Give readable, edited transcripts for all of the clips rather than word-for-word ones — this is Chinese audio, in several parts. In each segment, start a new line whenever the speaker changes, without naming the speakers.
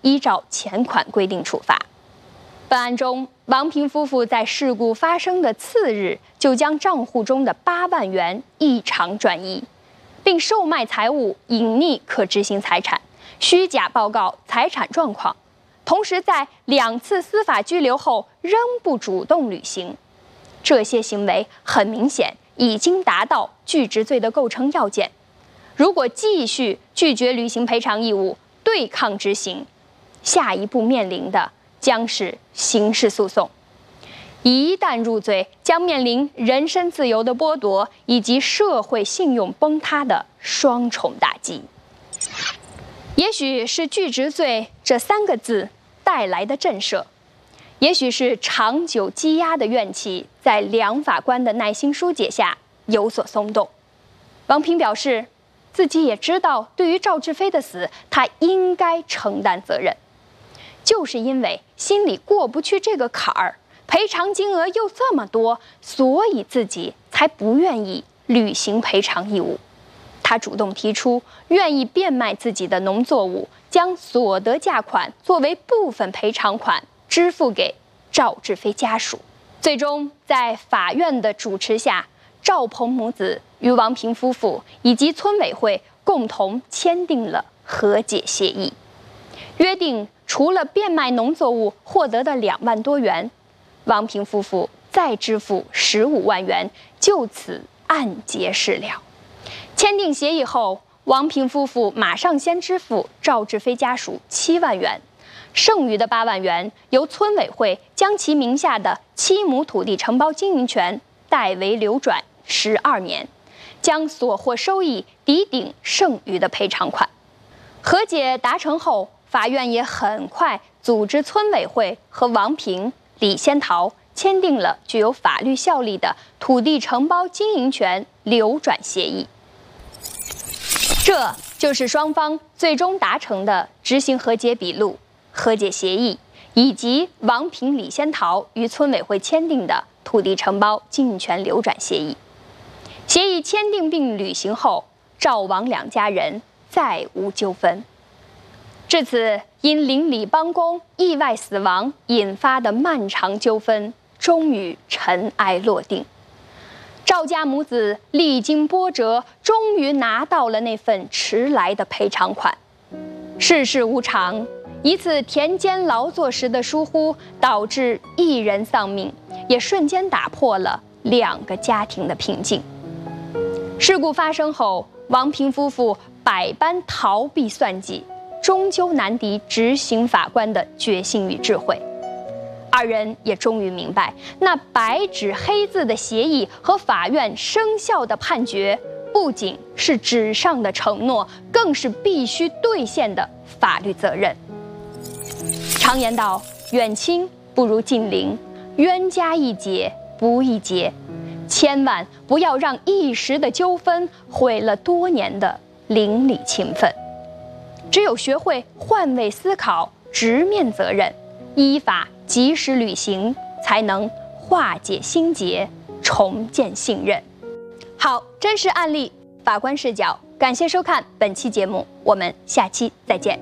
依照前款规定处罚。本案中，王平夫妇在事故发生的次日就将账户中的8万元异常转移，并售卖财物隐匿可执行财产，虚假报告财产状况，同时在2次司法拘留后仍不主动履行。这些行为很明显已经达到拒执罪的构成要件。如果继续拒绝履行赔偿义务，对抗执行，下一步面临的将是刑事诉讼。一旦入罪，将面临人身自由的剥夺以及社会信用崩塌的双重打击。也许是拒执罪这3个字带来的震慑，也许是长久积压的怨气在梁法官的耐心疏解下有所松动。王平表示，自己也知道对于赵志飞的死，他应该承担责任，就是因为心里过不去这个坎儿，赔偿金额又这么多，所以自己才不愿意履行赔偿义务。他主动提出愿意变卖自己的农作物，将所得价款作为部分赔偿款支付给赵志飞家属。最终在法院的主持下，赵鹏母子与王平夫妇以及村委会共同签订了和解协议，约定除了变卖农作物获得的2万多元，王平夫妇再支付15万元，就此案结事了。签订协议后，王平夫妇马上先支付赵志飞家属7万元，剩余的8万元由村委会将其名下的7亩土地承包经营权代为流转12年，将所获收益抵顶剩余的赔偿款。和解达成后，法院也很快组织村委会和王平、李仙桃签订了具有法律效力的土地承包经营权流转协议。这就是双方最终达成的执行和解笔录、和解协议，以及王平、李仙桃与村委会签订的土地承包经营权流转协议。协议签订并履行后，赵王2家人再无纠纷。至此，因邻里帮工意外死亡引发的漫长纠纷终于尘埃落定。赵家母子历经波折，终于拿到了那份迟来的赔偿款。世事无常，一次田间劳作时的疏忽，导致1人丧命，也瞬间打破了2个家庭的平静。事故发生后，王平夫妇百般逃避算计，终究难敌执行法官的决心与智慧。2人也终于明白，那白纸黑字的协议和法院生效的判决，不仅是纸上的承诺，更是必须兑现的法律责任。常言道，远亲不如近邻，冤家宜解不宜结，千万不要让一时的纠纷毁了多年的邻里情分。只有学会换位思考，直面责任，依法及时履行，才能化解心结，重建信任。好，真实案例，法官视角。感谢收看本期节目，我们下期再见。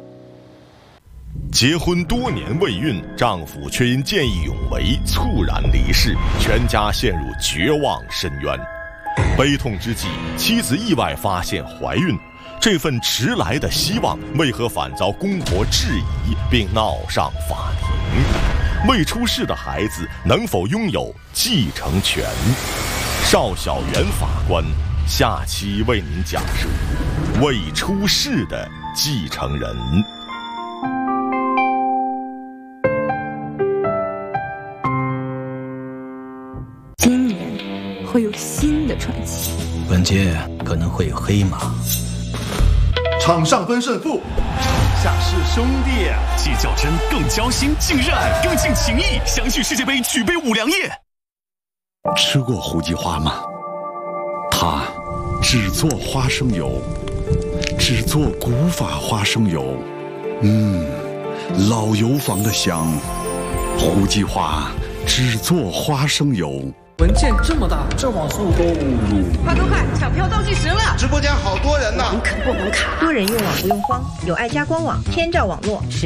结婚多年未孕，丈夫却因见义勇为猝然离世，全家陷入绝望深渊。悲痛之际，妻子意外发现怀孕，这份迟来的希望为何反遭公婆质疑并闹上法庭？未出世的孩子能否拥有继承权？邵小元法官下期为您讲述未出世的继承人。
今年会有新的传奇，
本届可能会有黑马。
场上分胜负，
下是兄弟，既较真更交心，近热爱更近情谊。相聚世界杯，举杯五粮液。
吃过胡记花吗？它只做花生油，只做古法花生油，老油坊的香。胡记花只做花生油。
文件这么大，这网速都
快，抢票倒计时了！
直播间好多人呢，
能啃不能卡，
多人用网不用慌，有爱家官网，天照网络。